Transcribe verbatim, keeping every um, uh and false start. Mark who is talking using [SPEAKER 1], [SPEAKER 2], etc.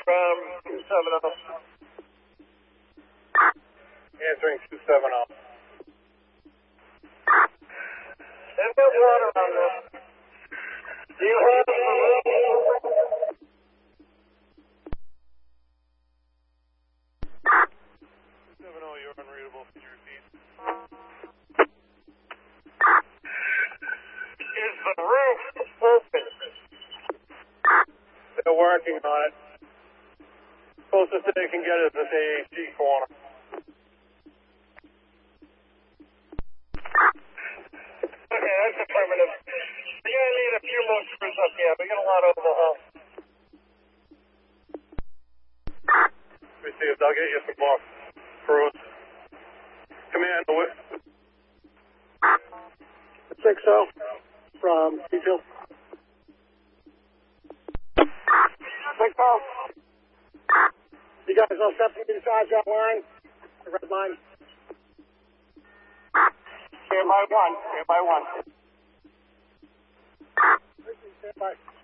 [SPEAKER 1] from two seven zero.
[SPEAKER 2] Answering two seven zero.
[SPEAKER 1] Send that water on this. Do you have the
[SPEAKER 2] seven zero, you're unreadable. Can you repeat?
[SPEAKER 1] Is the roof open?
[SPEAKER 2] They're working on it. Closest they can get is this A A C corner.
[SPEAKER 1] Okay, that's affirmative. We're going to need a few more screws up here. We got a lot over the hull.
[SPEAKER 2] Let me see if they'll get you some more screws. Command, what?
[SPEAKER 1] six zero from detail. six zero. You guys all set for me to charge that line? The red line? Stand by one. Stand by one. Stand by.